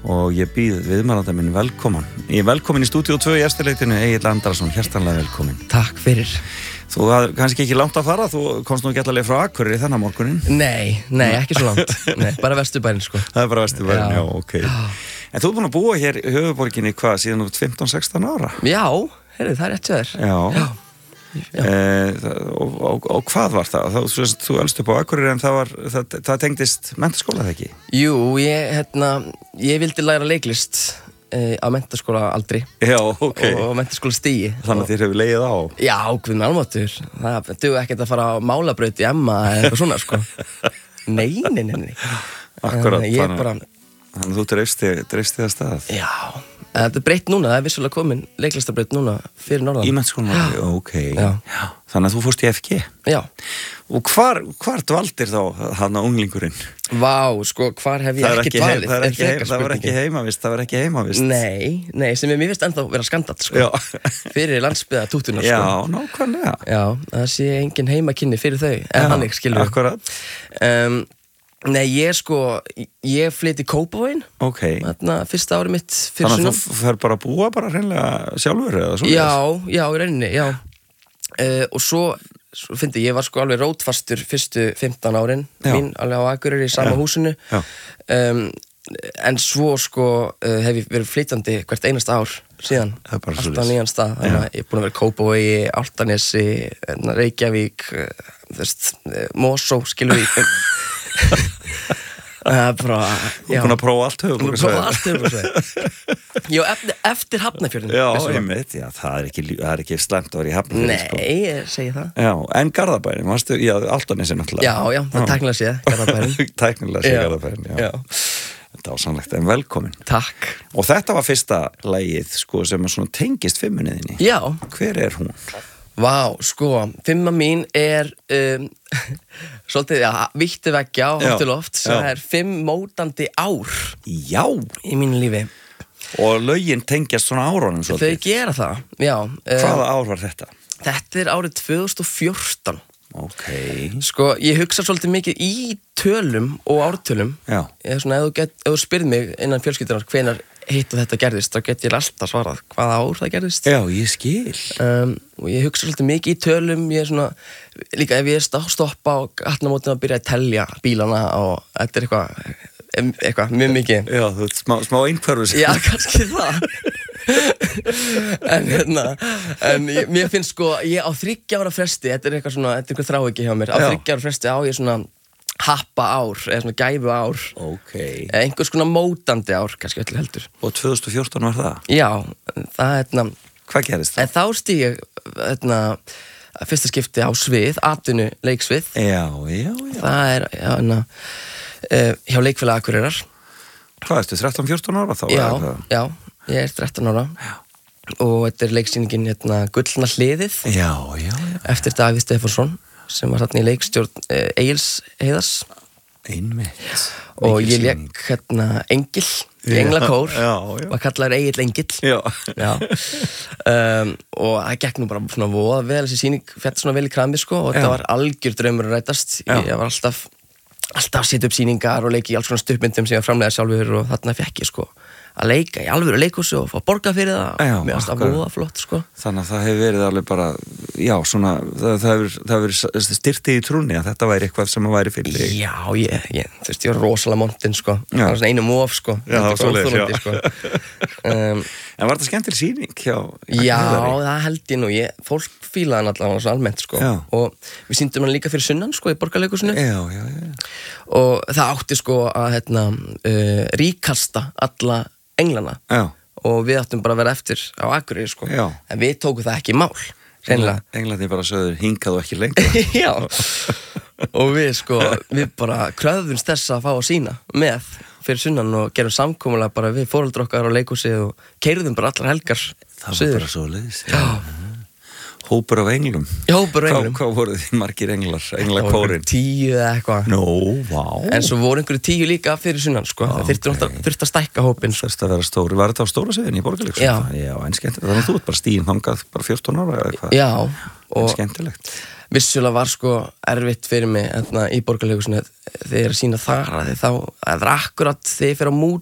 og ég býð viðmælanda minn velkomin. Ég er velkomin í Stúdíó 2 í Eftirleitinu, Egill Andrason, hjartanlega velkomin. Takk fyrir. Þú hafði kannski ekki langt að fara, þú komst nú ekki allavega frá Akureyri þennan morgunin. Nei, ekki svo langt. Nei, bara Vesturbærin, sko. Það er bara Vesturbærin, já, ok. En þú er búin að búa hér í höfuðborginni hvað, síðan út 15-16 ára? Já, heyrðu, það er rétt hjá þér. Já. Og hvað var það? Þú elst upp á Akureyri en það tengdist menntaskóla, eða ekki? Jú, ég vildi læra leiklist á menntaskóla aldri. Já, ok. Og menntaskóla stigi. Þannig að þér hefur legið á? Já, guð með almáttur. Það duði ekkert að fara á málabraut í Emma eða eitthvað svona, sko. Nei. Akkurat, þannig að þú dreifst þig að stað. Já, þetta er breytt núna, það er vissulega komin leiklistabraut núna fyrir norðan. Í menntaskólanum, ok. Já. Þannig að þú fórst í FG? Já. Og hvar dvaldir þá hann á unglingurinn? Vá, sko, hvar hef ég ekki dvalið? Það var ekki heimavist. Nei, sem mér finnst ennþá vera skandall, sko. Fyrir landsbyggða tútunar, sko. Já, nákvæmlega. Já, það sé engin heimakynni fyrir þau, en þannig, skilur. Akkurat. Nei, ég flytti í Kópavoginn. Ok. Þarna fyrsta árið mitt fyrir sunnan. Þannig að þú fer bara að búa bara hreinlega sjálfur eða svona? Já, í rauninni, já. Og svo fyndi ég var sko alveg rótfastur fyrstu 15 árin mín, alveg á Akureyri í sama húsinu. Já. En svo sko hef ég verið flytjandi hvert einasta ár síðan. Alltaf nýjan stað. Þannig að ég er búin að vera í Kópavogi, Álftanesi, Reykjavík, Mosó, Skilvík. Það er bara... Þú er búin að prófa allt höfuðborgarsvæði. Já, eftir Hafnarfjörðin. Já, einmitt, já, það er ekki slæmt að vera í Hafnarfjörðin, sko. Nei, ég segi það. Já, en Garðabærin, varstu, já, Álftanesi náttúrulega. Já, það er tæknilega séð, Garðabærin. Tæknilega séð Garðabærin, já. Þetta var sannlegt, en velkomin. Takk. Og þetta var fyrsta lagið, sko, sem svona tengist fimmunniðinni. Já. Hver er hún? Vá, sko, fimma mín er svolítið, vittu veggja og hóttu loft sem er 5 mótandi ár. Já. Í mínu lífi. Og lögin tengjast svona árunum svolítið. Þau gera það, já. Hvaða ár var þetta? Þetta er árið 2014. Ok. Sko, ég hugsa svolítið mikið í tölum og ártölum. Já. Ég svona, ef þú spyrð mig innan fjölskyldunar hvenær hitt og þetta gerðist, þá get ég alltaf svarað hvaða ár það gerðist. Já, ég skil. Og ég hugsa svolítið mikið í tölum, ég er svona, líka ef ég er stoppa á gatnamótinu að byrja að telja bílana og þetta er eitthvað mjög mikið. Já, þú ert smá einhverfis. Já, kannski það. En mér finnst sko, ég á 3 ára fresti, þetta er eitthvað svona, þetta er eitthvað þráhyggja hjá mér, á 3 ára fresti á ég svona happa ár, eða svona gæfu ár. Ok. Einhvers konar mótandi ár, kannski öllu heldur. Og 2014 var það? Já, það hvað gerist það? Þá stíg ég, fyrsta skipti á svið, atvinnu leiksvið. Já. Það er, hjá Leikfélag Akureyrar. Hvað ertu, 13-14 ára þá? Já, ég er 13 ára. Já. Og þetta er leiksýningin, Gullna hliðið. Já. Eftir Davíð Stefánsson, sem var þarna í leikstjórn Egils Heiðars. Einmitt. Og ég lék Engil í Englakór og kallaður Egill Engill. Já. Og það gekk nú bara svona voða vel, þessi sýning fætti svona vel í krami, sko, og þetta var algjör draumur að rætast. Ég var alltaf að setja upp sýningar og leiki í alls svona stuppmyndum sem ég var framlega sjálfur og þarna fekk ég, sko, að leika í alvöru leikhúsi og fá borgað fyrir það. Mér fannst það voða flott, sko. Þannig að það hefur verið alveg bara, já, svona, það hefur styrtið í trúnni að þetta væri eitthvað sem væri fyrir þig. Já, þú veist, ég var rosalega montinn, sko. Það var svona einu of, sko. Já, það var svoleiðis, sko. En var þetta skemmtileg sýning hjá? Já, það held ég nú. Fólk fílaði hann allavega svo almennt, sko. Já. Og við sýndum hann líka fyrir sunnan, sko, í Borgarleikhúsinu. Já. Og það átti, sko, að, ríkasta alla englana. Já. Og við áttum bara að vera eftir á Akureyri, sko. Já. En við tókum það ekki í mál, reynilega. Englarnir bara sögður, hingað og ekki lengra. Já. Og við bara kröfðumst þess að fá að sýna með fyrir sunnan og gerum samkomulega bara við foreldrar okkar á leikhúsið og keyrðum bara allar helgar. Það var bara svoleiðis. Já. Hópur af englum. Hópur af englum. Hvað voru þið margir englar? Englakórinn? 10 eða eitthvað. Vá. En svo voru einhverju 10 líka fyrir sunnan, sko. Það þurfti að stækka hópinn. Þurfti að vera stóri. Var þetta á stóra sviðinni í Borgarleikhúsinu? Já, en skemmtilegt. Þannig að þú ert bara stíðin þangað bara 14 ára eða eitthvað. Já. En skemmtilegt. Vissulega var, sko, erfitt fyrir mig í Borgarleikhúsinu þegar ég er að sýna þar. Það er akkurat þegar ég fer á